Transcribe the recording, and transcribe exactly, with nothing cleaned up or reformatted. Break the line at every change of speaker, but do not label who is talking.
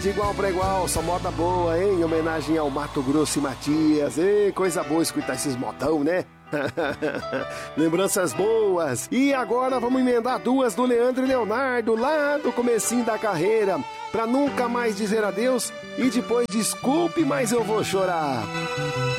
de igual pra igual, só moda boa, hein? Em homenagem ao Mato Grosso e Matias. Ei, coisa boa escutar esses modão, né? Lembranças boas. E agora vamos emendar duas do Leandro e Leonardo, lá do comecinho da carreira, pra nunca mais dizer adeus e depois desculpe, mas eu vou chorar.